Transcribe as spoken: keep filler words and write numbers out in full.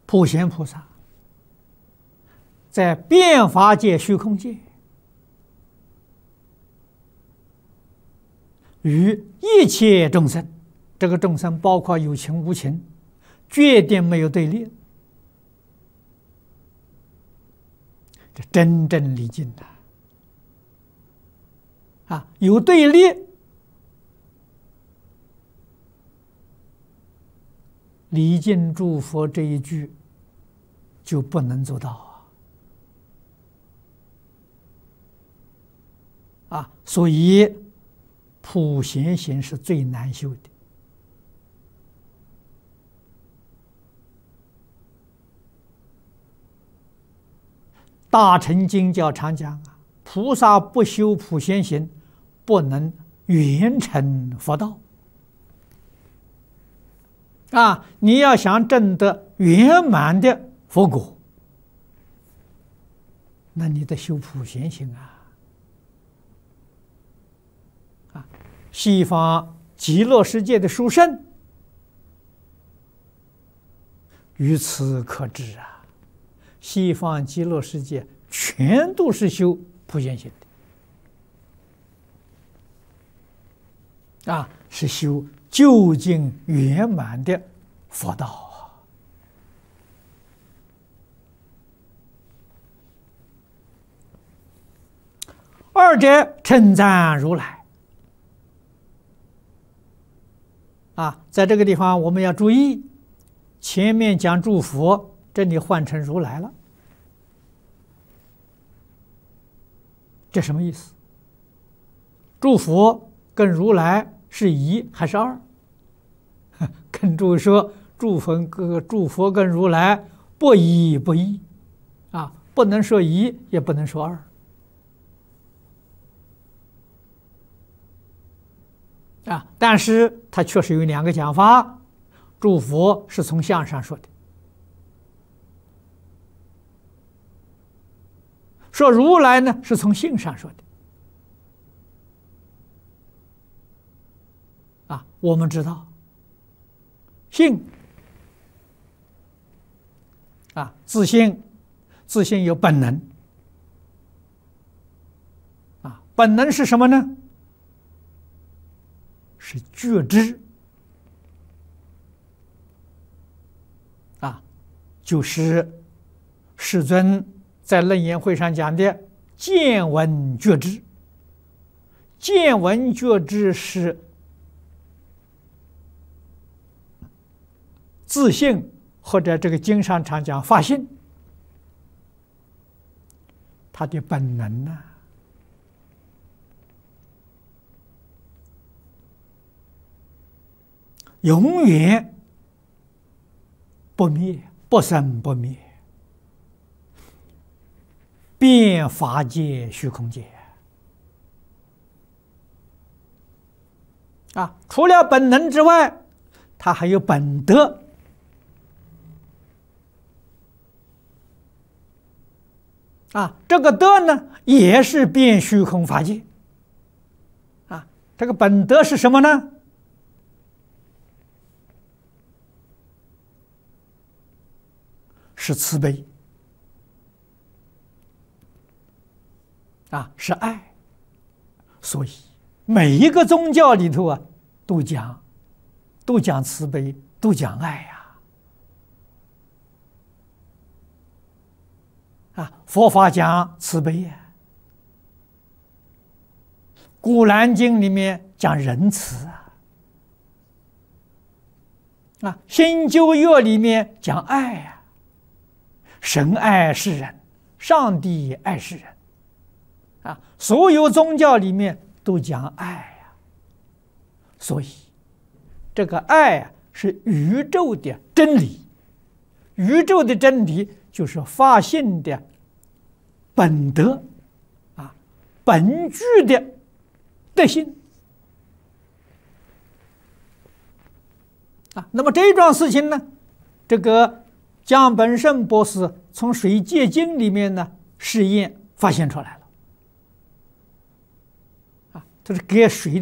普贤菩萨在变法界、虚空界，与一切众生，这个众生包括有情无情，决定没有对立，这真正离境的啊！有对立，离境诸佛这一句就不能做到啊！啊，所以普贤行是最难修的。大乘经教常讲啊，菩萨不修普贤行，不能圆成佛道。啊，你要想证得圆满的佛果，那你得修普贤行啊！啊，西方极乐世界的殊胜，于此可知啊。西方极乐世界全都是修普贤行的，啊，是修究竟圆满的佛道啊！二者称赞如来啊，在这个地方我们要注意，前面讲诸佛，这里换成如来了，这什么意思？诸佛跟如来是一还是二？跟诸位说，诸佛跟诸佛跟如来不一不异啊，不能说一，也不能说二啊。但是它确实有两个讲法，诸佛是从相上说的，说如来呢是从性上说的啊。我们知道性啊，自性，自性有本能啊，本能是什么呢？是觉知啊，就是世尊在楞严会上讲的见闻觉知。见闻觉知是自性，或者这个经上常讲法性，它的本能呢、啊，永远不灭，不生不灭，遍法界、虚空界啊！除了本能之外，它还有本德。啊，这个德呢，也是遍虚空法界。啊，这个本德是什么呢？是慈悲。啊，是爱。所以每一个宗教里头啊，都讲，都讲慈悲，都讲爱呀。啊，佛法讲慈悲呀，《古兰经》里面讲仁慈啊，啊，《新旧约》里面讲爱呀，神爱世人，上帝爱世人，啊，所有宗教里面都讲爱呀，所以这个爱啊是宇宙的真理，宇宙的真理。就是法性的本德啊，本具的德性啊。那么这桩事情呢，这个江本胜博士从水界经里面呢试验发现出来了啊，这是给水